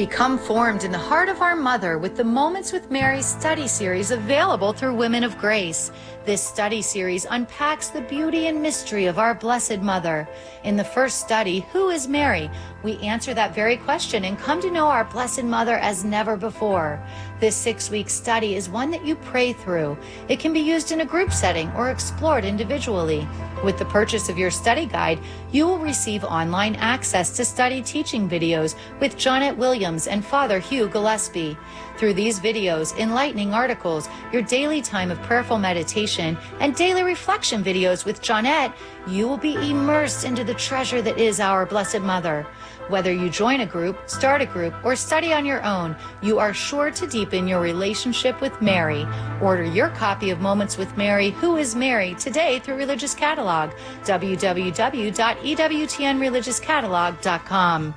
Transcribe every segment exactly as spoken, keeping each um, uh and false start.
Become formed in the heart of our Mother with the Moments with Mary study series available through Women of Grace. This study series unpacks the beauty and mystery of our Blessed Mother. In the first study, Who is Mary? We answer that very question and come to know our Blessed Mother as never before. This six-week study is one that you pray through. It can be used in a group setting or explored individually. With the purchase of your study guide, you will receive online access to study teaching videos with Jonette Williams and Father Hugh Gillespie. Through these videos, enlightening articles, your daily time of prayerful meditation, and daily reflection videos with Jonette, you will be immersed into the treasure that is our Blessed Mother. Whether you join a group, start a group, or study on your own, you are sure to deepen your relationship with Mary. Order your copy of Moments with Mary, Who is Mary, today through Religious Catalog, w w w dot e w t n religious catalog dot com.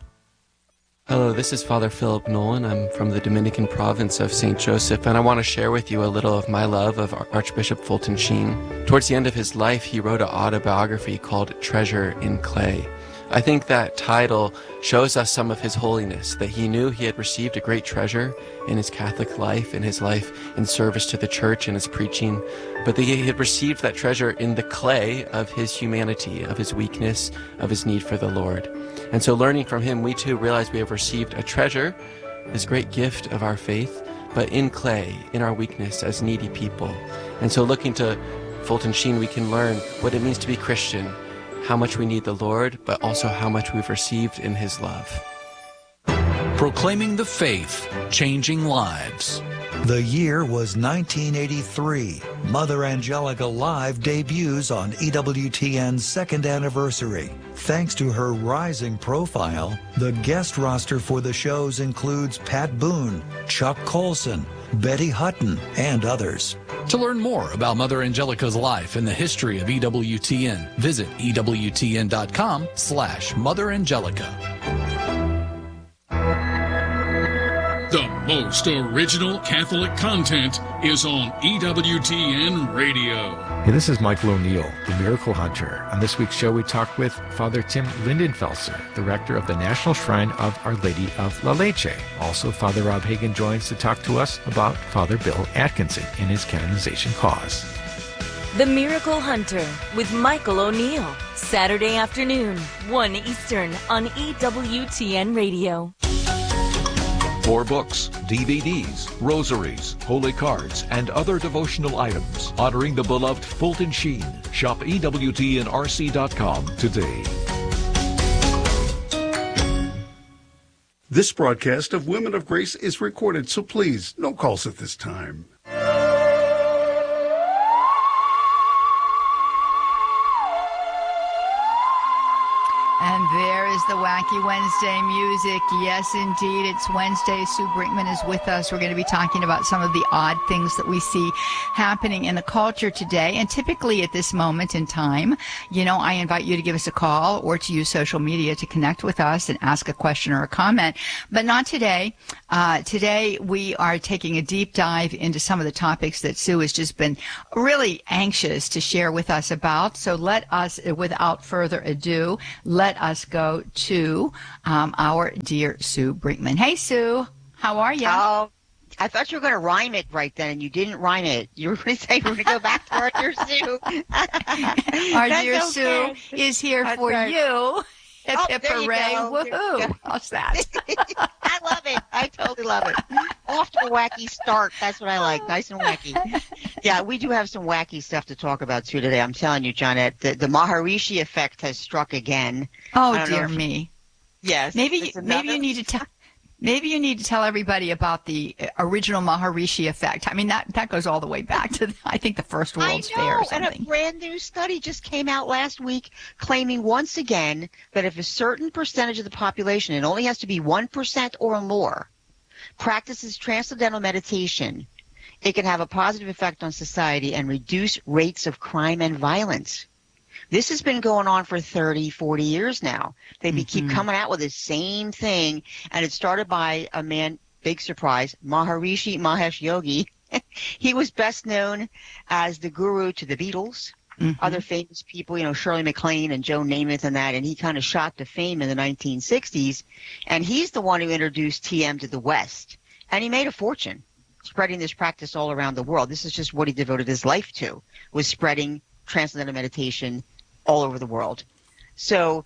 Hello, this is Father Philip Nolan. I'm from the Dominican province of Saint Joseph, and I want to share with you a little of my love of Archbishop Fulton Sheen. Towards the end of his life, he wrote an autobiography called Treasure in Clay. I think that title shows us some of his holiness, that he knew he had received a great treasure in his Catholic life, in his life in service to the church and his preaching, but that he had received that treasure in the clay of his humanity, of his weakness, of his need for the Lord. And so learning from him, we too realize we have received a treasure, this great gift of our faith, but in clay, in our weakness as needy people. And so looking to Fulton Sheen, we can learn what it means to be Christian, how much we need the Lord, but also how much we've received in his love. Proclaiming the faith, changing lives. The year was nineteen eighty-three. Mother Angelica Live debuts on E W T N's second anniversary. Thanks to her rising profile, the guest roster for the shows includes Pat Boone, Chuck Colson, Betty Hutton, and others. To learn more about Mother Angelica's life and the history of E W T N, visit E W T N dot com slash Mother Angelica. The most original Catholic content is on E W T N Radio. Hey, this is Michael O'Neill, the Miracle Hunter. On this week's show, we talk with Father Tim Lindenfelser, the rector of the National Shrine of Our Lady of La Leche. Also, Father Rob Hagan joins to talk to us about Father Bill Atkinson and his canonization cause. The Miracle Hunter with Michael O'Neill, Saturday afternoon, one Eastern on E W T N Radio. For books, D V Ds, rosaries, holy cards, and other devotional items honoring the beloved Fulton Sheen, shop E W T N R C dot com today. This broadcast of Women of Grace is recorded, so please, no calls at this time. And there is the Wacky Wednesday music. Yes, indeed, it's Wednesday. Sue Brinkman is with us. We're going to be talking about some of the odd things that we see happening in the culture today. And typically at this moment in time, you know, I invite you to give us a call or to use social media to connect with us and ask a question or a comment. But not today. Uh, today we are taking a deep dive into some of the topics that Sue has just been really anxious to share with us about. So let us, without further ado, let us go to um, our dear Sue Brinkman. Hey, Sue. How are you? Oh, I thought you were going to rhyme it right then, and you didn't rhyme it. You were going to say we're going to go back to our dear Sue. Our dear okay. Sue is here That's for right. you. Hip, Oh, hip, there you hooray. go. Woohoo. How's that? I love it. I totally love it. Off to a wacky start. That's what I like. Nice and wacky. Yeah, we do have some wacky stuff to talk about, too, today. I'm telling you, Jonette, the, the Maharishi effect has struck again. Oh, dear me. You, yes. Maybe you, maybe you need to tell. Maybe you need to tell everybody about the original Maharishi effect. I mean, that, that goes all the way back to, I think, the first World's I know, Fair or something. And a brand new study just came out last week claiming once again that if a certain percentage of the population, it only has to be one percent or more, practices transcendental meditation, it can have a positive effect on society and reduce rates of crime and violence. This has been going on for thirty, forty years now. They mm-hmm. keep coming out with the same thing, and it started by a man, big surprise, Maharishi Mahesh Yogi. He was best known as the guru to the Beatles, mm-hmm. other famous people, you know, Shirley MacLaine and Joe Namath and that, and he kind of shot to fame in the nineteen sixties. And he's the one who introduced T M to the West. And he made a fortune spreading this practice all around the world. This is just what he devoted his life to, was spreading transcendental meditation all over the world. So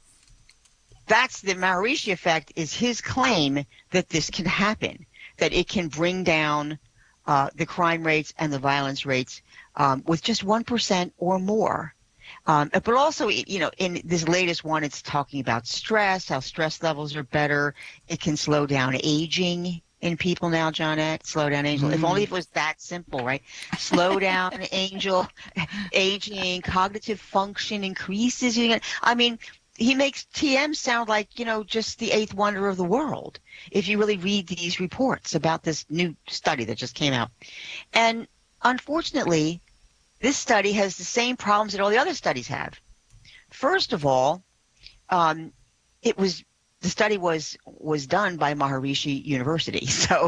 that's the Maharishi effect, is his claim that this can happen, that it can bring down uh, the crime rates and the violence rates um, with just one percent or more. Um, but also, you know, in this latest one, it's talking about stress, how stress levels are better. It can slow down aging in people now, Johnette. Slow down angel. Mm. If only it was that simple, right? Slow down angel, aging, cognitive function increases. I mean, he makes T M sound like, you know, just the eighth wonder of the world, if you really read these reports about this new study that just came out. And unfortunately, this study has the same problems that all the other studies have. First of all, um, it was the study was was done by Maharishi University. So,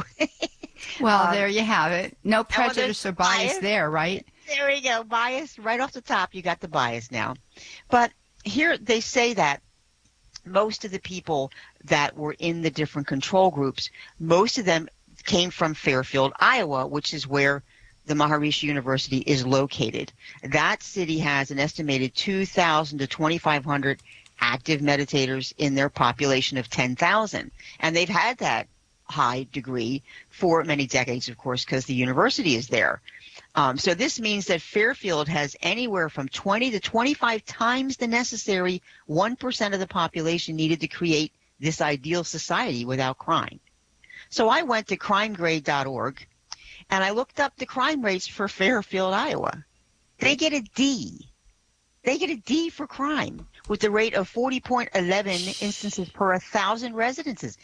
well, um, there you have it. No prejudice or bias, bias there, right? There we go. Bias right off the top. You got the bias now. But here they say that most of the people that were in the different control groups, most of them came from Fairfield, Iowa, which is where the Maharishi University is located. That city has an estimated two thousand to twenty-five hundred active meditators in their population of ten thousand. And they've had that high degree for many decades, of course, because the university is there. Um, so this means that Fairfield has anywhere from twenty to twenty-five times the necessary one percent of the population needed to create this ideal society without crime. So I went to crime grade dot org and I looked up the crime rates for Fairfield, Iowa. They get a D. They get a D for crime with the rate of forty point one one instances per one thousand residences.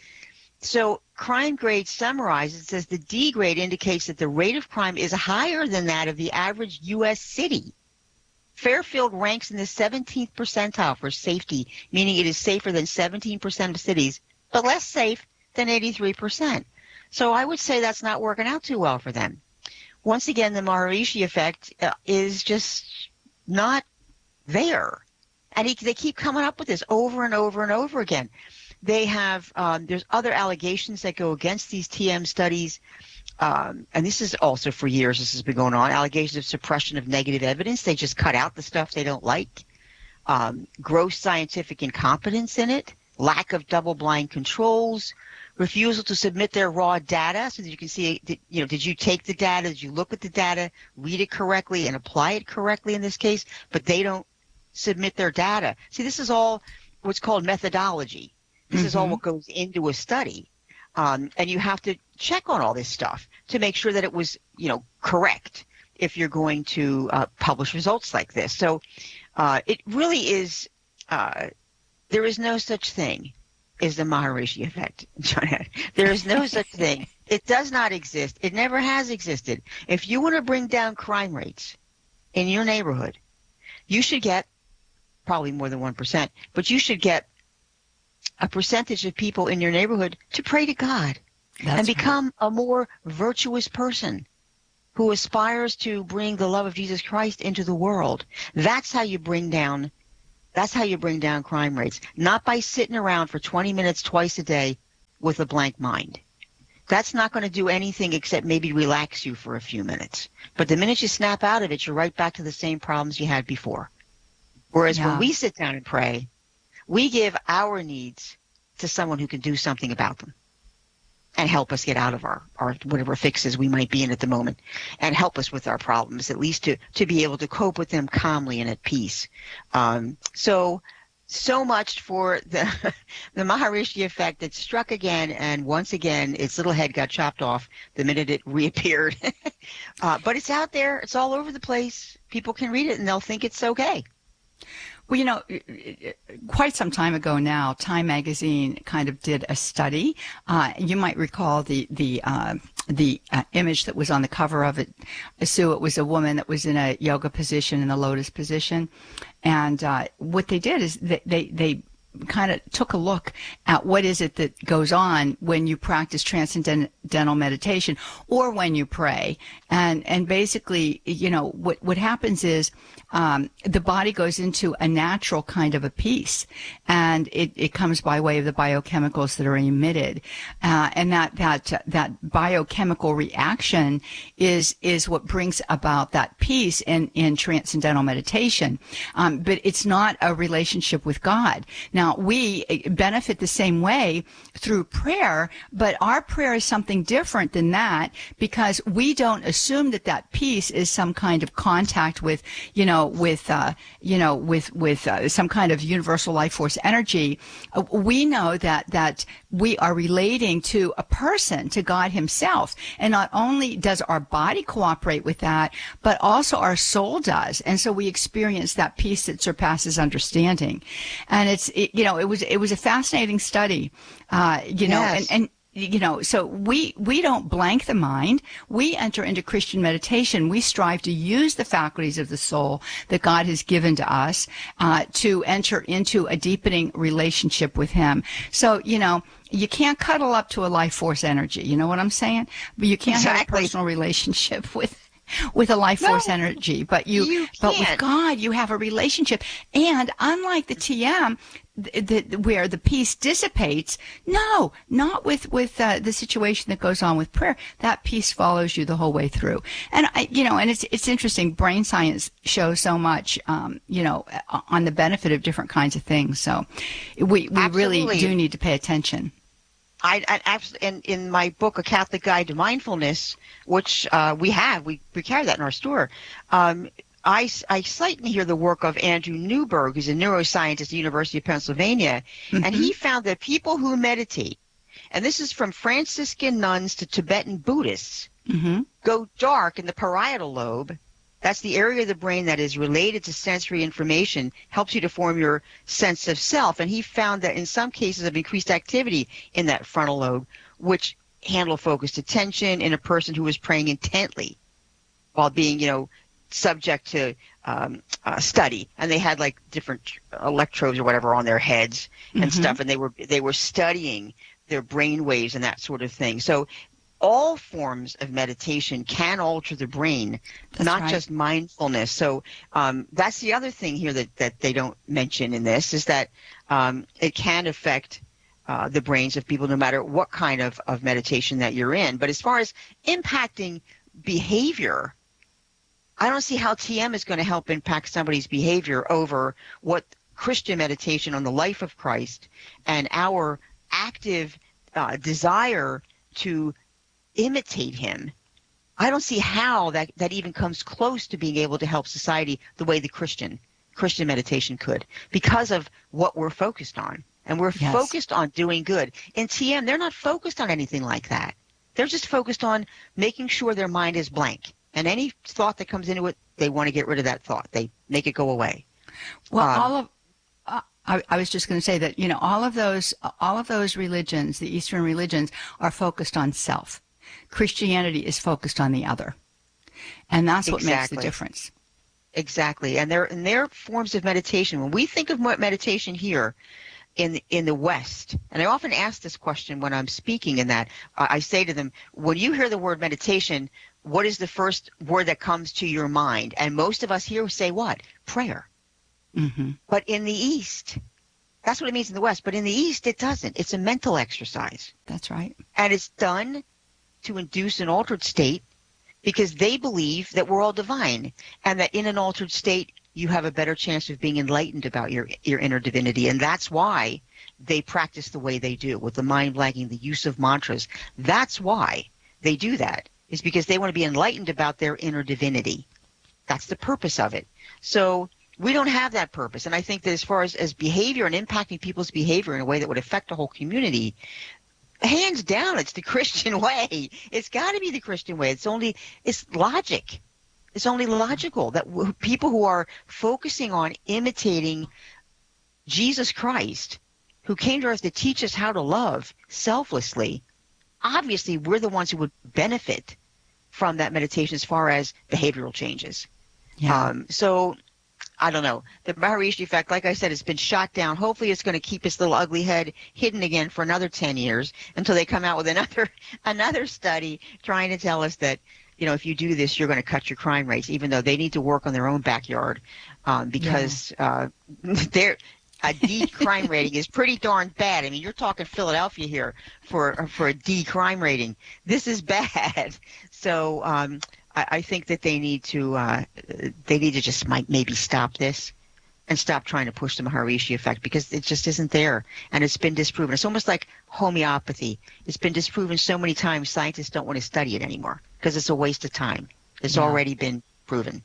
So Crime Grade summarizes, it says the D grade indicates that the rate of crime is higher than that of the average U S city. Fairfield ranks in the seventeenth percentile for safety, meaning it is safer than seventeen percent of cities, but less safe than eighty-three percent. So I would say that's not working out too well for them. Once again, the Maharishi effect uh, is just not there. And he, they keep coming up with this over and over and over again. They have, um, there's other allegations that go against these T M studies. Um, and this is also for years, this has been going on. Allegations of suppression of negative evidence. They just cut out the stuff they don't like. Um, gross scientific incompetence in it. Lack of double-blind controls. Refusal to submit their raw data so that you can see, did, you know, did you take the data? Did you look at the data, read it correctly, and apply it correctly in this case? But they don't submit their data. See, this is all what's called methodology. This mm-hmm. is all what goes into a study. Um, and you have to check on all this stuff to make sure that it was, you know, correct if you're going to uh, publish results like this. So uh, it really is, uh, there is no such thing as the Maharishi effect, John. There is no such thing. It does not exist. It never has existed. If you want to bring down crime rates in your neighborhood, you should get probably more than one percent, but you should get a percentage of people in your neighborhood to pray to God That's and become right. a more virtuous person who aspires to bring the love of Jesus Christ into the world. That's how you bring down That's how you bring down crime rates, not by sitting around for twenty minutes twice a day with a blank mind. That's not going to do anything except maybe relax you for a few minutes. But the minute you snap out of it, you're right back to the same problems you had before. Whereas yeah. when we sit down and pray, we give our needs to someone who can do something about them and help us get out of our, our whatever fixes we might be in at the moment and help us with our problems, at least to, to be able to cope with them calmly and at peace. Um, so, so much for the, the Maharishi effect that struck again, and once again, its little head got chopped off the minute it reappeared. uh, but it's out there. It's all over the place. People can read it and they'll think it's okay. Well, you know, quite some time ago now, Time Magazine kind of did a study. Uh, you might recall the the uh, the uh, image that was on the cover of it. So it was a woman that was in a yoga position, in the lotus position, and uh, what they did is they they, they kind of took a look at what is it that goes on when you practice transcendental meditation or when you pray. And, and basically, you know, what, what happens is, um, the body goes into a natural kind of a peace, and it, it comes by way of the biochemicals that are emitted. Uh, and that, that, uh, that biochemical reaction is, is what brings about that peace in, in transcendental meditation. Um, but it's not a relationship with God. Now, we benefit the same way through prayer, but our prayer is something different than that, because we don't assume that that peace is some kind of contact with, you know, with, uh, you know, with, with uh, some kind of universal life force energy. Uh, we know that, that we are relating to a person, to God himself. And not only does our body cooperate with that, but also our soul does. And so we experience that peace that surpasses understanding. And it's, it, you know, it was, it was a fascinating study, uh, you know, Yes. and, and, you know, so we, we don't blank the mind. We enter into Christian meditation. We strive to use the faculties of the soul that God has given to us, uh, to enter into a deepening relationship with him. So, you know, you can't cuddle up to a life force energy. You know what I'm saying? But you can't Exactly. have a personal relationship with, with a life No, force energy, but you, you but with can't. God, you have a relationship. And unlike the T M, th- th- where the peace dissipates, no, not with, with, uh, the situation that goes on with prayer. That peace follows you the whole way through. And I, you know, and it's, it's interesting. Brain science shows so much, um, you know, on the benefit of different kinds of things. So we, we really Absolutely. do need to pay attention. I, I absolutely, in, in my book, A Catholic Guide to Mindfulness, which uh, we have, we, we carry that in our store. Um, I, I cite in here the work of Andrew Newberg, who's a neuroscientist at the University of Pennsylvania, Mm-hmm. and he found that people who meditate, and this is from Franciscan nuns to Tibetan Buddhists, Mm-hmm. go dark in the parietal lobe. That's the area of the brain that is related to sensory information, helps you to form your sense of self. And he found that in some cases of increased activity in that frontal lobe, which handle focused attention in a person who was praying intently while being, you know, subject to um, uh, study. And they had like different electrodes or whatever on their heads and Mhm. stuff, and they were they were studying their brain waves and that sort of thing. So all forms of meditation can alter the brain, That's not right. just mindfulness. So um, that's the other thing here that, that they don't mention in this, is that um, it can affect uh, the brains of people no matter what kind of, of meditation that you're in. But as far as impacting behavior, I don't see how T M is going to help impact somebody's behavior over what Christian meditation on the life of Christ and our active uh, desire to imitate him. I don't see how that, that even comes close to being able to help society the way the Christian Christian meditation could, because of what we're focused on. And we're Yes. focused on doing good. In T M, they're not focused on anything like that. They're just focused on making sure their mind is blank. And any thought that comes into it, they want to get rid of that thought. They make it go away. Well, Um, all of uh, I, I was just going to say that, you know, all of those all of those religions, the Eastern religions, are focused on self. Christianity is focused on the other, and that's what makes the Exactly. difference. Exactly. And they're, and they're forms of meditation. When we think of mo- meditation here in, in the West, and I often ask this question when I'm speaking in that, uh, I say to them, when you hear the word meditation, what is the first word that comes to your mind? And most of us here say what? Prayer. Mm-hmm. But in the East, that's what it means in the West. But in the East, it doesn't. It's a mental exercise. That's right. And it's done to induce an altered state because they believe that we're all divine and that in an altered state, you have a better chance of being enlightened about your, your inner divinity. And that's why they practice the way they do, with the mind blanking, the use of mantras. That's why they do that, is because they want to be enlightened about their inner divinity. That's the purpose of it. So we don't have that purpose. And I think that as far as, as behavior and impacting people's behavior in a way that would affect the whole community, hands down, it's the Christian way. It's got to be the Christian way. It's only, it's logic. It's only logical that w- people who are focusing on imitating Jesus Christ, who came to earth to teach us how to love selflessly, obviously we're the ones who would benefit from that meditation as far as behavioral changes. Yeah. Um, so I don't know. The Maharishi effect, like I said, has been shot down. Hopefully it's going to keep its little ugly head hidden again for another ten years until they come out with another another study trying to tell us that, you know, if you do this, you're going to cut your crime rates, even though they need to work on their own backyard um, because yeah. uh, they're a D crime rating is pretty darn bad. I mean, you're talking Philadelphia here for for a D crime rating. This is bad. So um, I, I think that they need to uh, they need to just might maybe stop this and stop trying to push the Maharishi effect because it just isn't there, and it's been disproven. It's almost like homeopathy. It's been disproven so many times, scientists don't want to study it anymore because it's a waste of time. It's yeah. already been proven.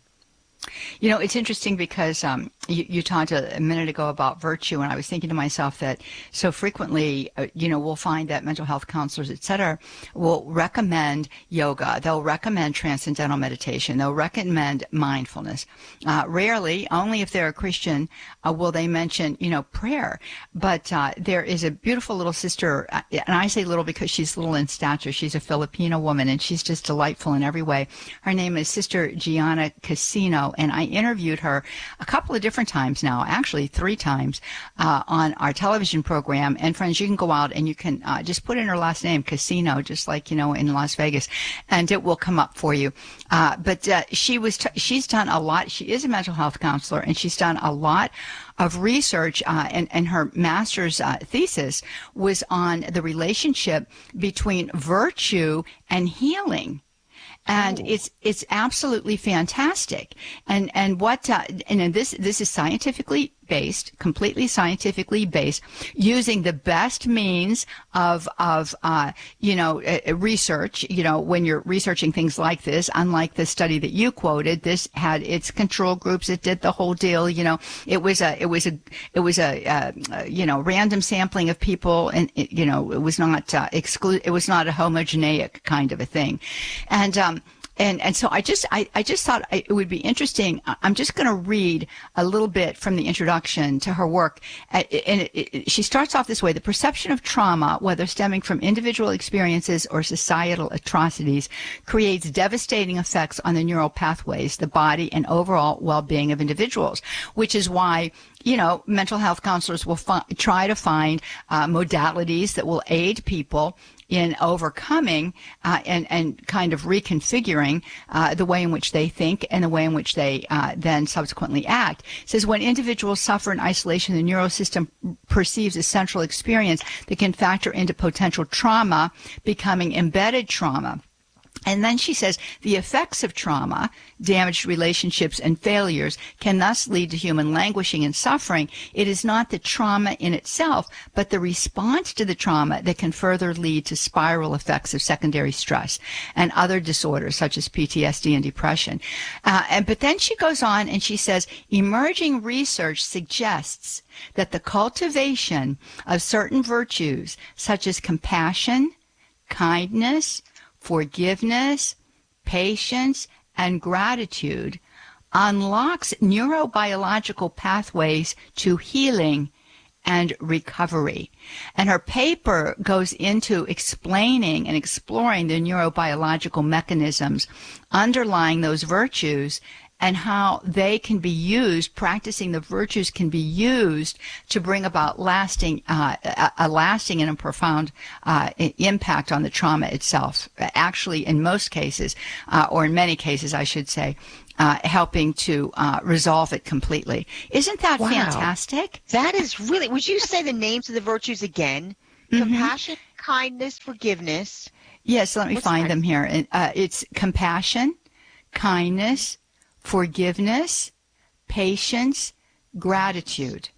You know, it's interesting because um, you, you talked a, a minute ago about virtue, and I was thinking to myself that so frequently, uh, you know, we'll find that mental health counselors, et cetera, will recommend yoga. They'll recommend transcendental meditation. They'll recommend mindfulness. Uh, rarely, only if they're a Christian, uh, will they mention, you know, prayer. But uh, there is a beautiful little sister, uh, and I say little because she's little in stature. She's a Filipino woman, and she's just delightful in every way. Her name is Sister Gianna Casino. And I interviewed her a couple of different times now, actually three times, uh, on our television program. And friends, you can go out and you can uh, just put in her last name, Casino, just like, you know, in Las Vegas, and it will come up for you. Uh, but uh, she was, t- she's done a lot. She is a mental health counselor, and she's done a lot of research, uh, and, and her master's uh, thesis was on the relationship between virtue and healing. And oh. it's it's absolutely fantastic. And and what uh, and this this is scientifically based, completely scientifically based, using the best means of of uh, you know uh, research. You know, when you're researching things like this, unlike the study that you quoted, this had its control groups. It did the whole deal. You know, it was a it was a it was a uh, uh, you know random sampling of people, and it, you know it was not uh, exclu- It was not a homogeneic kind of a thing, and um. And and so I just I, I just thought it would be interesting. I'm just going to read a little bit from the introduction to her work. And it, it, she starts off this way: the perception of trauma, whether stemming from individual experiences or societal atrocities, creates devastating effects on the neural pathways, the body, and overall well-being of individuals. Which is why, you know, mental health counselors will fi- try to find uh, modalities that will aid people in overcoming uh, and, and kind of reconfiguring uh, the way in which they think and the way in which they uh, then subsequently act. It says, when individuals suffer in isolation, the neural system perceives a central experience that can factor into potential trauma, becoming embedded trauma. And then she says, the effects of trauma, damaged relationships, and failures can thus lead to human languishing and suffering. It is not the trauma in itself, but the response to the trauma that can further lead to spiral effects of secondary stress and other disorders such as P T S D and depression. Uh, and but then she goes on and she says, emerging research suggests that the cultivation of certain virtues such as compassion, kindness, forgiveness, patience, and gratitude unlocks neurobiological pathways to healing and recovery. And her paper goes into explaining and exploring the neurobiological mechanisms underlying those virtues and how they can be used, practicing the virtues can be used to bring about lasting, uh, a, a lasting and a profound uh, impact on the trauma itself. Actually, in most cases, uh, or in many cases, I should say, uh, helping to uh, resolve it completely. Isn't that wow. fantastic? That is really, would you say the names of the virtues again? Mm-hmm. Compassion, kindness, forgiveness. Yes, let me What's find that? them here. Uh, it's compassion, kindness, forgiveness, patience, gratitude.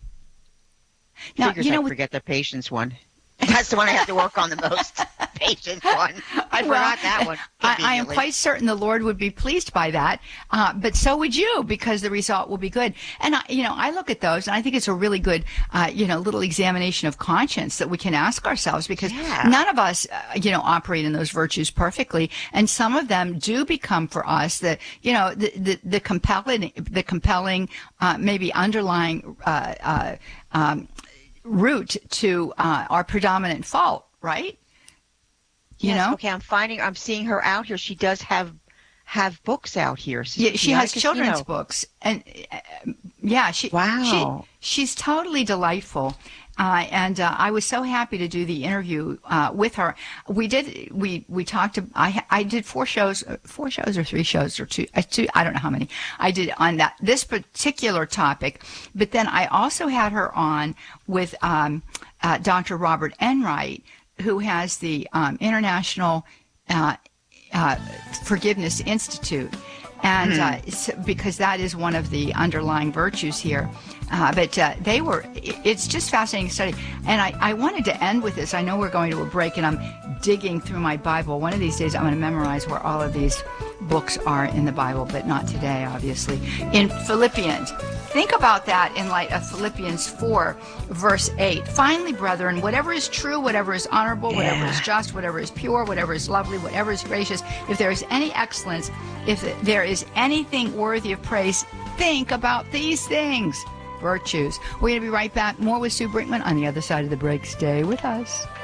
Now, Figures you know, I forget the patience one. That's the one I have to work on the most. Patience one. I well, forgot that one. I, I am quite certain the Lord would be pleased by that, uh, but so would you, because the result will be good. And I, you know, I look at those, and I think it's a really good, uh, you know, little examination of conscience that we can ask ourselves, because yeah. none of us, uh, you know, operate in those virtues perfectly, and some of them do become for us the, you know, the the, the compelling, the compelling, uh, maybe underlying. Uh, uh, um, root to uh, our predominant fault, right? You yes, know? Okay, I'm finding, I'm seeing her out here. She does have have books out here. Yeah, she has Casino. children's books, and uh, yeah, she wow, she, she's totally delightful. Uh, and uh, I was so happy to do the interview uh, with her. We did. We we talked. I I did four shows, four shows or three shows or two. Uh, two I don't know how many I did on that this particular topic. But then I also had her on with um, uh, Doctor Robert Enright, who has the um, International uh, uh, Forgiveness Institute. And Hmm. uh, it's, because that is one of the underlying virtues here. Uh, but uh, they were, it's just fascinating study. And I, I wanted to end with this. I know we're going to a break and I'm digging through my Bible. One of these days I'm going to memorize where all of these books are in the Bible, but not today, obviously. In Philippians, think about that in light of Philippians four, verse eight. Finally, brethren, whatever is true, whatever is honorable, Yeah. whatever is just, whatever is pure, whatever is lovely, whatever is gracious, if there is any excellence, if there is anything worthy of praise, think about these things. Virtues. We're going to be right back. More with Sue Brinkman on the other side of the break. Stay with us.